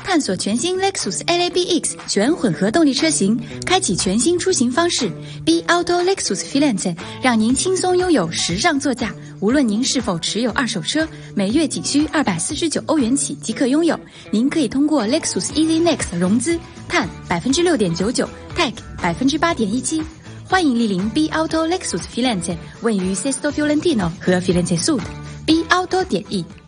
探索全新 Lexus LABX 全混合动力车型，开启全新出行方式。B Auto Lexus Filante 让您轻松拥有时尚座驾。无论您是否持有二手车，每月仅需249欧元起即可拥有。您可以通过 Lexus Easy Next 融资，碳 6.99%， Tech 8.17%。欢迎莅临 B Auto Lexus Filante， 位于 Sesto Fiorentino 和 Firenze Sud。B Auto.e